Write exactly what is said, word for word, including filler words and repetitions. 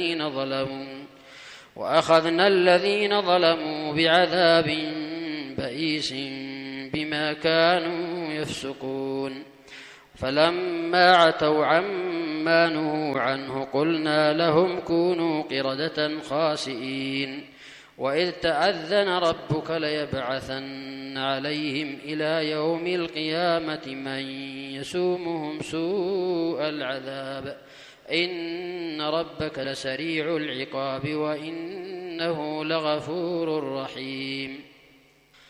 الذين ظلموا وأخذنا الذين ظلموا بعذاب بئيس بما كانوا يفسقون فلما عتوا عما نهوا عنه قلنا لهم كونوا قردة خاسئين وإذ تأذن ربك ليبعثن عليهم إلى يوم القيامة من يسومهم سوء العذاب إن ربك لسريع العقاب وإنه لغفور رحيم